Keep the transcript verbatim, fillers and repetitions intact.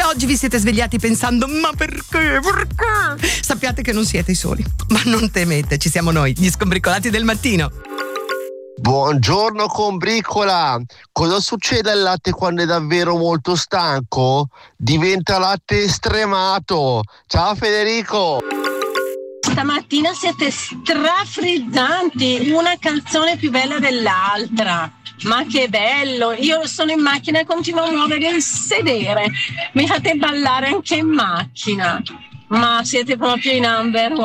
oggi vi siete svegliati pensando ma perché, perché? Sappiate che non siete i soli, ma non temete, ci siamo noi, gli Scombricolati del mattino. Buongiorno combricola, cosa succede al latte quando è davvero molto stanco? Diventa latte stremato. Ciao Federico. Stamattina siete strafrizzanti, una canzone più bella dell'altra. Ma che bello, io sono in macchina e continuo a muovere il sedere, mi fate ballare anche in macchina, ma siete proprio in number one.